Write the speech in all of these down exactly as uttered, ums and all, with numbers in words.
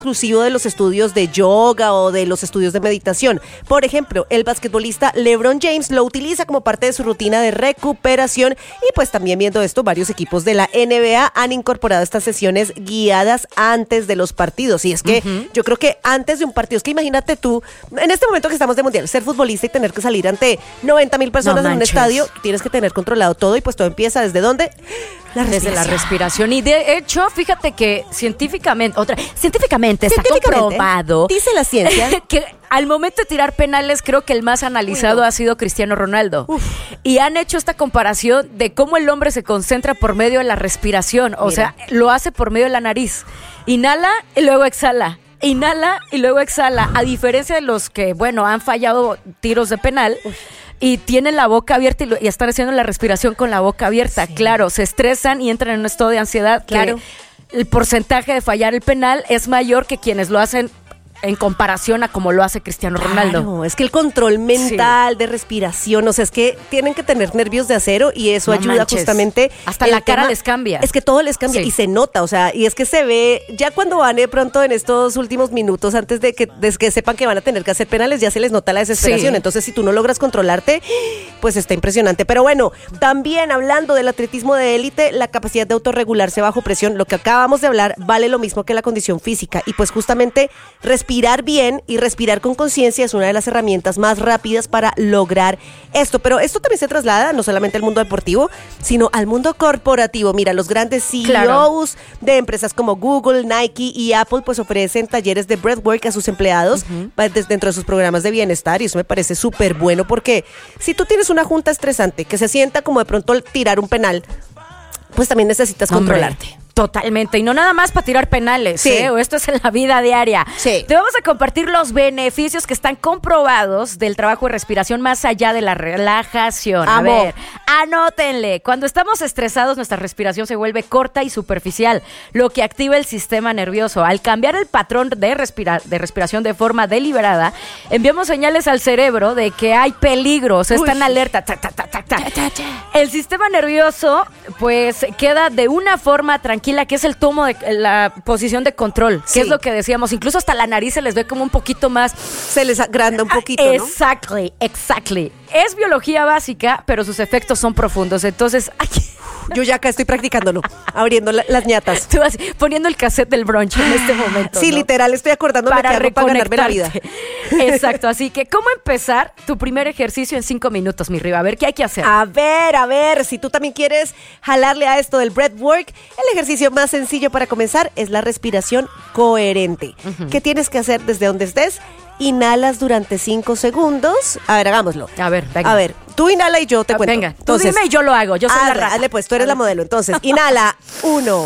exclusivo de los estudios de yoga o de los estudios de meditación. Por ejemplo, el basquetbolista LeBron James lo utiliza como parte de su rutina de recuperación y pues también viendo esto, varios equipos de la N B A han incorporado estas sesiones guiadas antes de los partidos. Y es que uh-huh. yo creo que antes de un partido, es que imagínate tú, en este momento que estamos de mundial, ser futbolista y tener que salir ante noventa mil personas no en un estadio, tienes que tener controlado todo y pues todo empieza ¿desde dónde? La Desde la respiración. Y de hecho, fíjate que científicamente, otra, científicamente, científicamente está comprobado. Dice la ciencia. Que al momento de tirar penales, creo que el más analizado Uy, no. ha sido Cristiano Ronaldo. Uf. Y han hecho esta comparación de cómo el hombre se concentra por medio de la respiración. O Mira. sea, lo hace por medio de la nariz. Inhala y luego exhala. Inhala y luego exhala. A diferencia de los que, bueno, han fallado tiros de penal. Uf. Y tienen la boca abierta y, lo, y están haciendo la respiración con la boca abierta. Sí. Claro, se estresan y entran en un estado de ansiedad. Claro. Que el porcentaje de fallar el penal es mayor que quienes lo hacen en comparación a como lo hace Cristiano Ronaldo. Claro, es que el control mental sí. de respiración, o sea, es que tienen que tener nervios de acero y eso no ayuda manches. justamente. Hasta la cara tema, les cambia. Es que todo les cambia sí. y se nota, o sea, y es que se ve, ya cuando van de pronto en estos últimos minutos, antes de que, de que sepan que van a tener que hacer penales, ya se les nota la desesperación. Sí. Entonces, si tú no logras controlarte, pues está impresionante. Pero bueno, también hablando del atletismo de élite, la capacidad de autorregularse bajo presión, lo que acabamos de hablar, vale lo mismo que la condición física. Y pues justamente respirar Respirar bien y respirar con conciencia es una de las herramientas más rápidas para lograr esto. Pero esto también se traslada no solamente al mundo deportivo, sino al mundo corporativo. Mira, los grandes C E Os claro. de empresas como Google, Nike y Apple pues ofrecen talleres de breathwork a sus empleados uh-huh. dentro de sus programas de bienestar y eso me parece súper bueno porque si tú tienes una junta estresante que se sienta como de pronto tirar un penal, pues también necesitas Hombre. controlarte. Totalmente, y no nada más para tirar penales, sí. ¿eh? O esto es en la vida diaria. Sí. Te vamos a compartir los beneficios que están comprobados del trabajo de respiración más allá de la relajación. Amo. A ver, anótenle. Cuando estamos estresados, nuestra respiración se vuelve corta y superficial, lo que activa el sistema nervioso. Al cambiar el patrón de, respira- de respiración de forma deliberada, enviamos señales al cerebro de que hay peligro, o sea, está en alerta. Ta, ta, ta, ta, ta. El sistema nervioso, pues, queda de una forma tranquila, que es el tomo de la posición de control, sí. que es lo que decíamos, incluso hasta la nariz se les ve como un poquito más, se les agranda un poquito, ¿no? Exactly, exactly. Es biología básica, pero sus efectos son profundos, entonces aquí yo ya acá estoy practicándolo, abriendo la, las ñatas. Tú vas poniendo el cassette del brunch en este momento. Sí, ¿no? Literal, estoy acordándome para que hago para ganarme la vida. Exacto, así que ¿cómo empezar tu primer ejercicio en cinco minutos, mi Riva? A ver, ¿qué hay que hacer? A ver, a ver, si tú también quieres jalarle a esto del breathwork, el ejercicio más sencillo para comenzar es la respiración coherente. Uh-huh. ¿Qué tienes que hacer desde donde estés? Inhalas durante cinco segundos. A ver, hagámoslo. A ver, venga. A ver, tú inhala y yo te ah, cuento. Venga, entonces, tú dime y yo lo hago. Yo soy hazle, la rata. Hazle pues, tú eres la modelo. Entonces, inhala. Uno,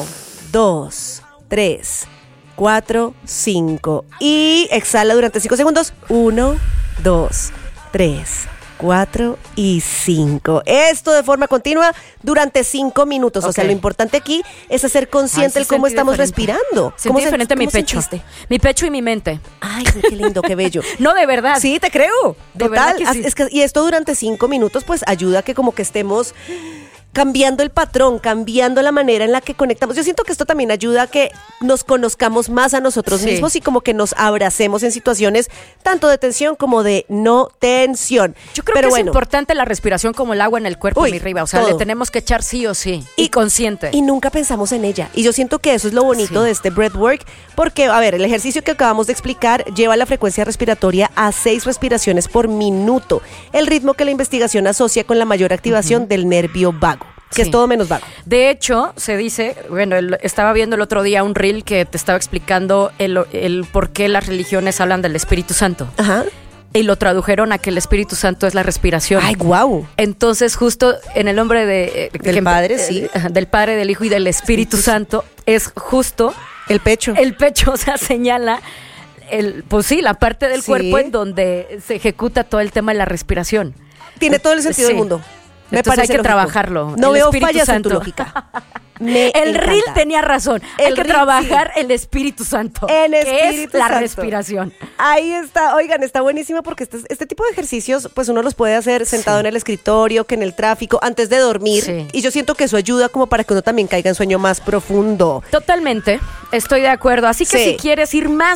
dos, tres, cuatro, cinco. Y exhala durante cinco segundos. Uno, dos, tres, cuatro y cinco. Esto de forma continua durante cinco minutos. Okay. O sea, lo importante aquí es hacer consciente el cómo estamos diferente. respirando. Sentí ¿Cómo diferente sen- mi pecho. Sentiste? Mi pecho y mi mente. Ay, qué lindo, qué bello. No, de verdad. Sí, te creo. De Total. verdad que sí. Es que, y esto durante cinco minutos, pues ayuda a que como que estemos cambiando el patrón, cambiando la manera en la que conectamos. Yo siento que esto también ayuda a que nos conozcamos más a nosotros sí. mismos y como que nos abracemos en situaciones tanto de tensión como de no tensión. Yo creo Pero que bueno, es importante la respiración como el agua en el cuerpo, uy, mi Riva. O sea, todo. le tenemos que echar sí o sí. Y, y consciente. Y nunca pensamos en ella. Y yo siento que eso es lo bonito sí. de este breathwork. Porque, a ver, el ejercicio que acabamos de explicar lleva la frecuencia respiratoria a seis respiraciones por minuto. El ritmo que la investigación asocia con la mayor activación uh-huh. del nervio vago. Que sí. es todo menos vago. De hecho, se dice, bueno, el, estaba viendo el otro día un reel que te estaba explicando el, el por qué las religiones hablan del Espíritu Santo. Ajá. Y lo tradujeron a que el Espíritu Santo es la respiración. ¡Ay, guau! Entonces, justo en el nombre de, del que, Padre, eh, sí. Del Padre, del Hijo y del Espíritu Santo, es justo el pecho. El pecho, o sea, señala el, pues sí, la parte del sí. cuerpo en donde se ejecuta todo el tema de la respiración. Tiene todo el sentido sí. del mundo. Me Entonces parece hay que lógico. trabajarlo. No el veo Espíritu fallas Santo. en tu lógica. Me el encanta. reel tenía razón. El Hay que reel, trabajar el Espíritu Santo. El que Espíritu es la Santo. respiración. Ahí está, oigan, está buenísimo porque este, este tipo de ejercicios, pues uno los puede hacer sentado Sí. en el escritorio, que en el tráfico, antes de dormir. Sí. Y yo siento que eso ayuda como para que uno también caiga en sueño más profundo. Totalmente, estoy de acuerdo. Así que Sí. si quieres ir más